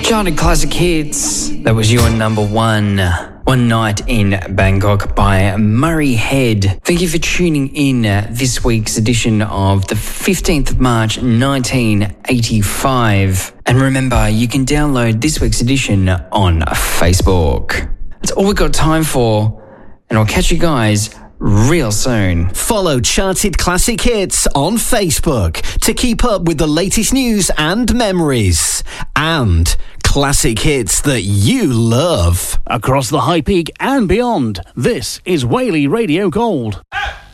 Charted classic hits. That was your number one. One Night in Bangkok by Murray Head. Thank you for tuning in this week's edition of the 15th of March 1985. And remember, you can download this week's edition on Facebook. That's all we've got time for. And I'll catch you guys real soon. Follow Charted Classic Hits on Facebook to keep up with the latest news and memories. And classic hits that you love. Across the High Peak and beyond, this is Whaley Radio Gold.